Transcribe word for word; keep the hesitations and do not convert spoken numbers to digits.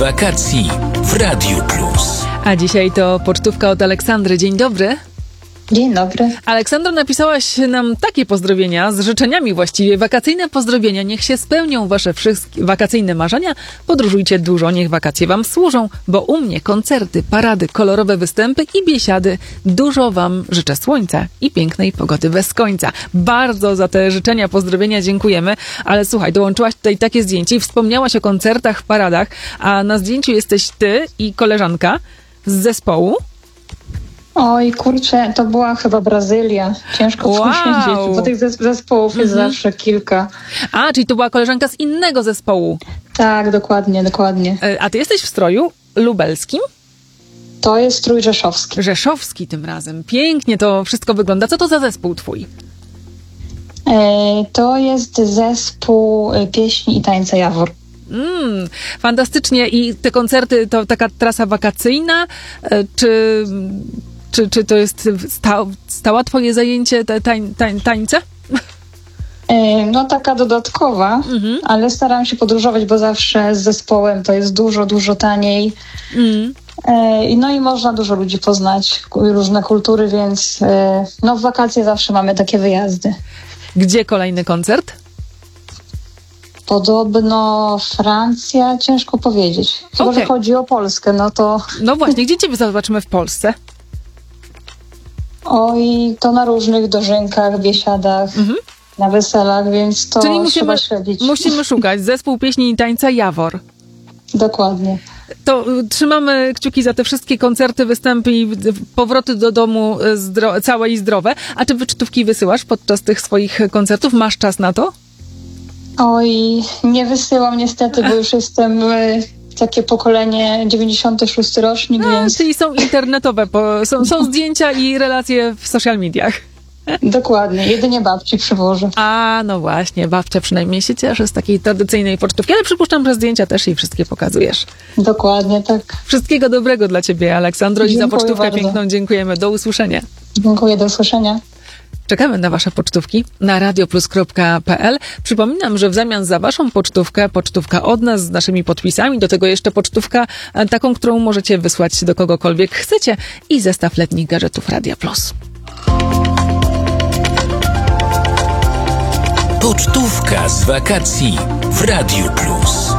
Wakacji w Radiu Plus. A dzisiaj to pocztówka od Aleksandry. Dzień dobry. Dzień dobry. Aleksandro, napisałaś nam takie pozdrowienia, z życzeniami właściwie, wakacyjne pozdrowienia. Niech się spełnią wasze wszystkie wakacyjne marzenia. Podróżujcie dużo, niech wakacje wam służą, bo u mnie koncerty, parady, kolorowe występy i biesiady. Dużo wam życzę słońca i pięknej pogody bez końca. Bardzo za te życzenia, pozdrowienia dziękujemy. Ale słuchaj, dołączyłaś tutaj takie zdjęcie i wspomniałaś o koncertach, paradach, a na zdjęciu jesteś ty i koleżanka z zespołu. Oj, kurczę, to była chyba Brazylia. Ciężko Wow. powiedzieć, bo tych zespołów jest Mhm. zawsze kilka. A, czyli to była koleżanka z innego zespołu. Tak, dokładnie, dokładnie. A ty jesteś w stroju lubelskim? To jest strój rzeszowski. Rzeszowski tym razem. Pięknie to wszystko wygląda. Co to za zespół twój? E, to jest zespół e, pieśni i tańca Jawor. Mm, fantastycznie. I te koncerty to taka trasa wakacyjna? E, Czy, czy, czy to jest sta, stała twoje zajęcie, te tań, tań, tańce? E, no taka dodatkowa, Mhm. ale staram się podróżować, bo zawsze z zespołem to jest dużo, dużo taniej. Mm. E, no i można dużo ludzi poznać, różne kultury, więc e, no w wakacje zawsze mamy takie wyjazdy. Gdzie kolejny koncert? Podobno Francja, ciężko powiedzieć. Chyba, Okej. że chodzi o Polskę, no to No właśnie, gdzie ciebie zobaczymy w Polsce? oj, to na różnych dożynkach, biesiadach, Mhm. na weselach, więc to Czyli trzeba musimy, śledzić. musimy szukać. Zespół pieśni i tańca Jawor. Dokładnie. To y, trzymamy kciuki za te wszystkie koncerty, występy i y, powroty do domu y, zdro- całe i zdrowe. A czy wycztówki wysyłasz podczas tych swoich koncertów? Masz czas na to? Oj, nie wysyłam niestety, bo już jestem y, takie pokolenie dziewięćdziesiąty szósty rocznik, A, więc czyli są internetowe, po, są, są zdjęcia i relacje w social mediach. dokładnie, jedynie babci przywożę. A, no właśnie, babcia przynajmniej się cieszy z takiej tradycyjnej pocztówki, ale przypuszczam, że zdjęcia też jej wszystkie pokazujesz. Dokładnie, tak. Wszystkiego dobrego dla ciebie, Aleksandro, i za Dziękuję pocztówkę bardzo. piękną dziękujemy. Do usłyszenia. Dziękuję, do usłyszenia. Czekamy na wasze pocztówki na radioplus kropka pe el. Przypominam, że w zamian za waszą pocztówkę, pocztówka od nas z naszymi podpisami, do tego jeszcze pocztówka e, taką, którą możecie wysłać do kogokolwiek chcecie i zestaw letnich gadżetów Radia Plus. Pocztówka z wakacji w Radiu Plus.